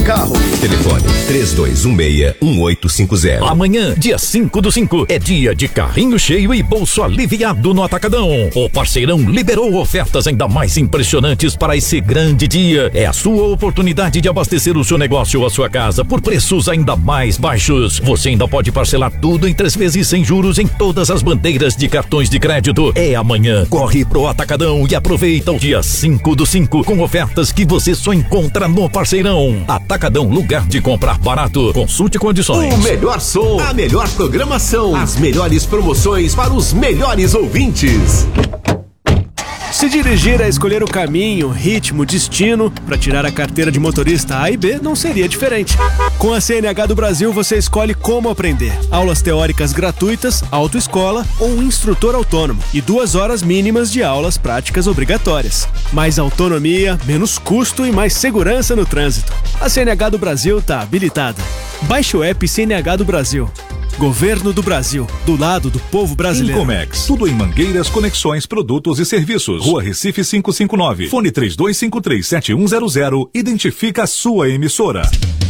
Carro. Telefone 3216-1850. Amanhã, dia 5/5, é dia de carrinho cheio e bolso aliviado no Atacadão. O Parceirão liberou ofertas ainda mais impressionantes para esse grande dia. É a sua oportunidade de abastecer o seu negócio ou a sua casa por preços ainda mais baixos. Você ainda pode parcelar tudo em 3 vezes sem juros em todas as bandeiras de cartões de crédito. É amanhã. Corre pro Atacadão e aproveita o dia 5/5 com ofertas que você só encontra no Parceirão. Atacadão, lugar de comprar barato. Consulte condições. O melhor som, a melhor programação, as melhores promoções para os melhores ouvintes. Se dirigir é escolher o caminho, ritmo, destino para tirar a carteira de motorista A e B não seria diferente. Com a CNH do Brasil você escolhe como aprender. Aulas teóricas gratuitas, autoescola ou um instrutor autônomo e 2 horas mínimas de aulas práticas obrigatórias. Mais autonomia, menos custo e mais segurança no trânsito. A CNH do Brasil está habilitada. Baixe o app CNH do Brasil. Governo do Brasil, do lado do povo brasileiro. Incomex, tudo em mangueiras, conexões, produtos e serviços. Rua Recife 559, fone 32537100, identifica a sua emissora.